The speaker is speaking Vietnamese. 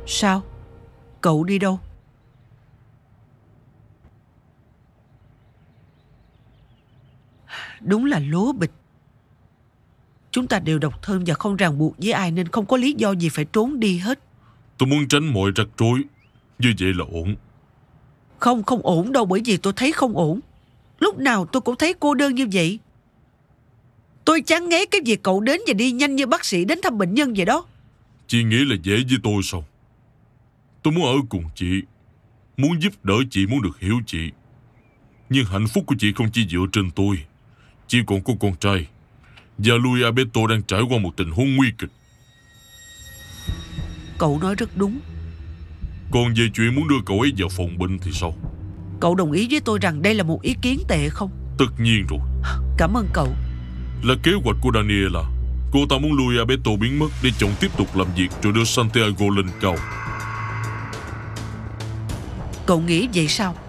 Sao? Cậu đi đâu? Đúng là lố bịch. Chúng ta đều độc thân và không ràng buộc với ai, nên không có lý do gì phải trốn đi hết. Tôi muốn tránh mọi rắc rối. Như vậy là ổn. Không ổn đâu, bởi vì tôi thấy không ổn. Lúc nào tôi cũng thấy cô đơn như vậy. Tôi chán ngấy cái việc cậu đến và đi nhanh như bác sĩ đến thăm bệnh nhân vậy đó. Chị nghĩ là dễ với tôi sao? Tôi muốn ở cùng chị, muốn giúp đỡ chị, muốn được hiểu chị. Nhưng hạnh phúc của chị không chỉ dựa trên tôi. Chị còn có con trai, và Luis Alberto đang trải qua một tình huống nguy kịch. Cậu nói rất đúng. Còn về chuyện muốn đưa cậu ấy vào phòng bệnh thì sao? Cậu đồng ý với tôi rằng đây là một ý kiến tệ không? Tất nhiên rồi. Cảm ơn cậu. Là kế hoạch của Daniela. Cô ta muốn Luis Alberto biến mất để chồng tiếp tục làm việc rồi đưa Santiago lên cao. Cậu nghĩ vậy sao?